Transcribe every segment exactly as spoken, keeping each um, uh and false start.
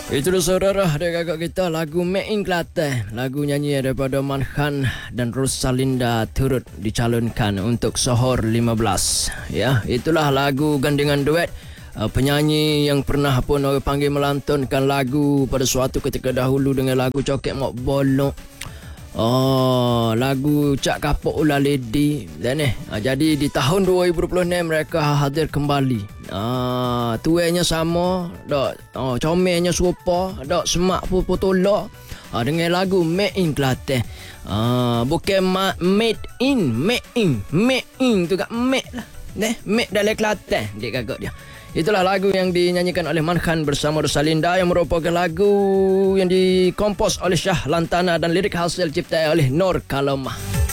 Itu saudara, adik kakak kita lagu Made in Kelantan. Lagu nyanyi daripada Manhan dan Rosalinda turut dicalonkan untuk Sohor lima belas. Ya, itulah lagu gandingan duet uh, penyanyi yang pernah pun orang panggil melantunkan lagu pada suatu ketika dahulu dengan lagu Coket Mok Bolong. Oh, lagu Cak Kapok Ular Lady. Dan eh, jadi di tahun dua ribu dua puluh enam mereka hadir kembali. Ah, tuanya sama, dak oh, comelnya serupa, dak semak pun potolak. Ah, dengan lagu Made in Kelantan. Ah, bukan ma- made in, made in, made in tu kat made lah. Neh, made dalam Kelantan dia kakak dia. Itulah lagu yang dinyanyikan oleh Manhan bersama Rosalinda yang merupakan lagu yang dikompos oleh Shah Lantana dan lirik hasil ciptaan oleh Nur Kalamah.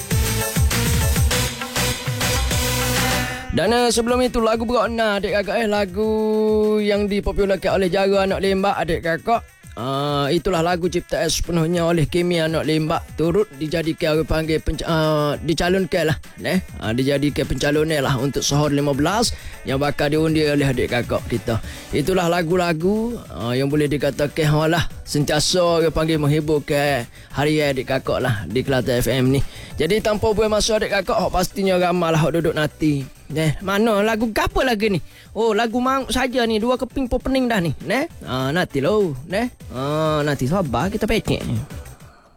Dan uh, sebelum itu lagu Berokna adik kakak eh lagu yang dipopularkan oleh Jara Anak Lembak adik kakak. Uh, itulah lagu ciptaan sepenuhnya oleh Kimi Anak Lembak, turut dijadikan orang panggil penc- uh, dicalonkan lah eh? uh, dijadikan pencalonan lah untuk Sohor lima belas yang bakal diundi oleh adik kakak kita. Itulah lagu-lagu uh, yang boleh dikatakan lah sentiasa orang panggil menghibur ke hari adik kakak lah di Kelantan F M ni. Jadi tanpa buang masa adik kakak, hok pastinya ramai lah hok duduk nanti. Eh, mana lagu apa lagi ni? Oh, lagu Mang saja ni, dua keping pun pening dah ni. Neh. Ah, nanti lo, neh. Ah, nanti sabar kita pecek.